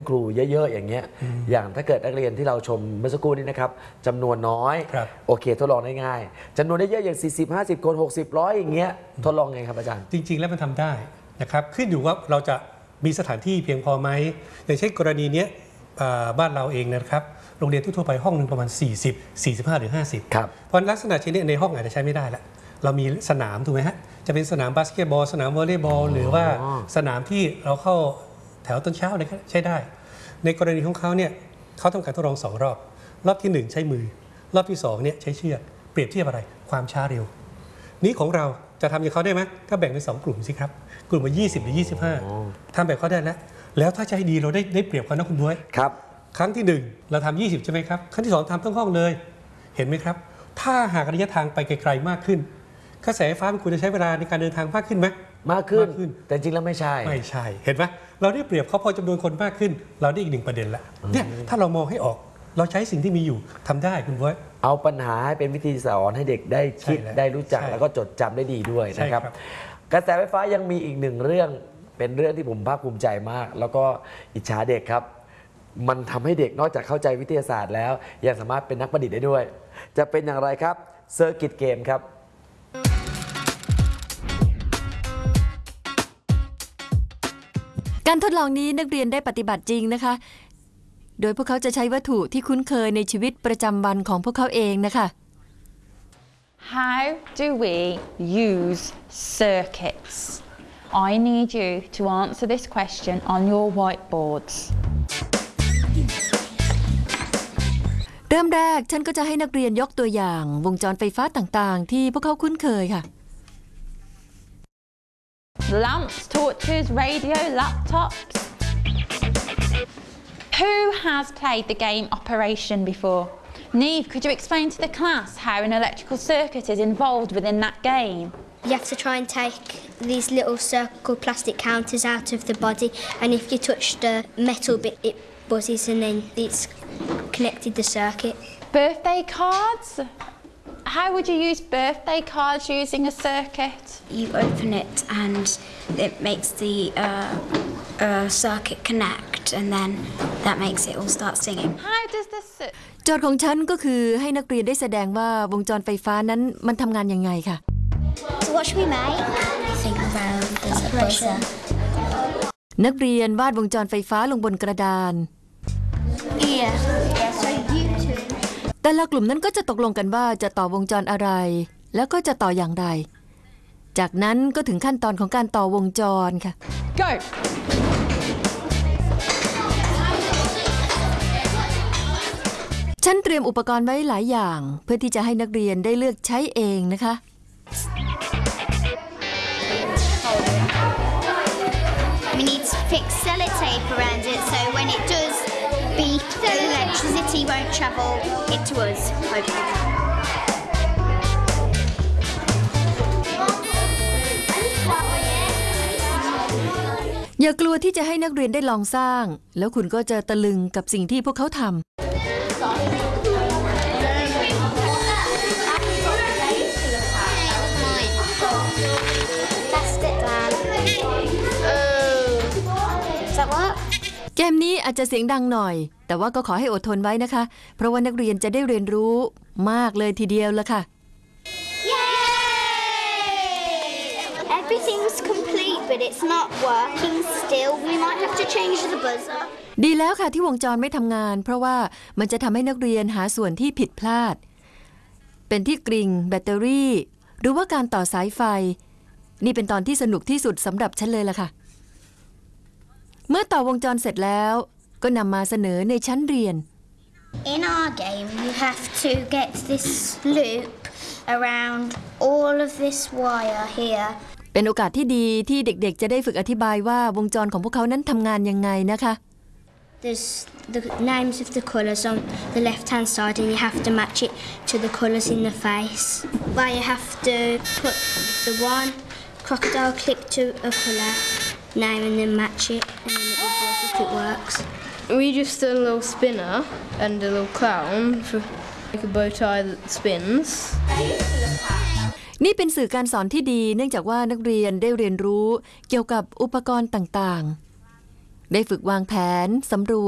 ครูเยอะๆอย่างเงี้ยอย่างถ้าเกิดนักเรียนที่เราชมเมื่อสักครู่นี้นะครับจำนวนน้อยโอเคทดลองได้ง่ายจำนวนได้เยอะอย่าง40 50 คน60 100อย่างเงี้ยทดลองไงครับอาจารย์จริงๆแล้วมันทำได้นะครับขึ้นอยู่ว่าเราจะมีสถานที่เพียงพอไหมอย่างเช่นกรณีนี้บ้านเราเองนะครับโรงเรียนทั่วไปห้องหนึ่งประมาณ40 45หรือ50 ครับเพราะลักษณะเช่นนี้ในห้องอาจจะใช้ไม่ได้ละเรามีสนามถูกไหมฮะจะเป็นสนามบาสเกตบอลสนามวอลเลย์บอลหรือว่าสนามที่เราเข้าแถวต้นเช้าเลยใช้ได้ในกรณีของเขาเนี่ยเขาทำการทดลอง2 รอบรอบที่1ใช้มือรอบที่2เนี่ยใช้เชือกเปรียบเทียบอะไรความช้าเร็วนี้ของเราจะทำอย่างเขาได้ไหมก็แบ่งเป็น2 กลุ่มสิครับกลุ่มละ20หรือ25ทำแบบเขาได้แล้วถ้าจะให้ดีเราได้เปรียบเขานะคุณบ๊วยครับครั้งที่1เราทำ20ใช่ไหมครับครั้งที่2ทำทั้งห้องเลยเห็นไหมครับถ้าหากระยะทางไปไกลๆมากขึ้นกระแสไฟฟ้ามันควรจะใช้เวลาในการเดินทางมากขึ้นไหมมากขึ้นแต่จริงแล้วไม่ใช่เห็นไหมเราได้เปรียบเขาพอจำนวนคนมากขึ้นเราได้อีก1 ประเด็นละเนี่ยถ้าเรามองให้ออกเราใช้สิ่งที่มีอยู่ทำได้คุณบ๊วยเอาปัญหาให้เป็นวิธีสอนให้เด็กได้คิดได้รู้จักแล้วก็จดจำได้ดีด้วยนะครับกระแสไฟฟ้ายังมีอีก1 เรื่องเป็นเรื่องที่ผมภาคภูมิใจมากแล้วก็อิจฉาเด็กครับมันทำให้เด็กนอกจากเข้าใจวิทยาศาสตร์แล้วยังสามารถเป็นนักประดิษฐ์ได้ด้วยจะเป็นอย่างไรครับเซอร์กิตเกมครับการทดลองนี้นักเรียนได้ปฏิบัติจริงนะคะโดยพวกเขาจะใช้วัตถุที่คุ้นเคยในชีวิตประจำวันของพวกเขาเองนะคะ How do we use circuits? I need you to answer this question on your whiteboards. เริ่มแรกฉันก็จะให้นักเรียนยกตัวอย่างวงจรไฟฟ้าต่างๆที่พวกเขาคุ้นเคยค่ะ Lamps, torches, radio, laptops. Who has played the game Operation before? Neve, could you explain to the class how an electrical circuit is involved within that game? You have to try and take these little circle plastic counters out of the body, and if you touch the metal bit, it buzzes and then it's connected the circuit. Birthday cards? How would you use birthday cards using a circuit? You open it and it makes the circuit connect and then that makes it all start singing. How does the โจทย์ของฉันก็คือให้นักเรียนได้แสดงว่าวงจรไฟฟ้านั้นมันทำงานยังไงค่ะ So what should we make? Think about the buzzer. นักเรียนวาดวงจรไฟฟ้าลงบนกระดาน Yeah. So you two. แต่ละกลุ่มนั้นก็จะตกลงกันว่าจะต่อวงจรอะไรแล้วก็จะต่ออย่างไรจากนั้นก็ถึงขั้นตอนของการต่อวงจรค่ะ Go! ฉันเตรียมอุปกรณ์ไว้หลายอย่างเพื่อที่จะให้นักเรียนได้เลือกใช้เองนะคะ We need to fix sellotape around it so when it does beep, the electricity won't travel into us. Okay. อย่ากลัวที่จะให้นักเรียนได้ลองสร้างแล้วคุณก็จะตะลึงกับสิ่งที่พวกเขาทำเกมนี้อาจจะเสียงดังหน่อยแต่ว่าก็ขอให้อดทนไว้นะคะเพราะว่านักเรียนจะได้เรียนรู้มากเลยทีเดียวละค่ะ Everything's complete, but it's not working still. We might have to change the buzzer. ดีแล้วค่ะที่วงจรไม่ทำงานเพราะว่ามันจะทำให้นักเรียนหาส่วนที่ผิดพลาดเป็นที่กริ่งแบตเตอรี่หรือว่าการต่อสายไฟนี่เป็นตอนที่สนุกที่สุดสำหรับฉันเลยล่ะค่ะเมื่อต่อวงจรเสร็จแล้วก็นำมาเสนอในชั้นเรียน In our game, you have to get this loop around all of this wire here. เป็นโอกาสที่ดีที่เด็กๆจะได้ฝึกอธิบายว่าวงจรของพวกเขานั้นทำงานยังไงนะคะ There's the names of the colours on the left-hand side, and you have to match it to the colours in the face. Where you have to put the one crocodile clip to a colour name and then match it, and then it will work if it works. We just did a little spinner and a little clown for like a bow tie that spins. นี่เป็นสื่อการสอนที่ดีเนื่องจากว่านักเรียนได้เรียนรู้เกี่ยวกับอุปกรณ์ต่างๆได้ฝึกวางแผนสำรวจ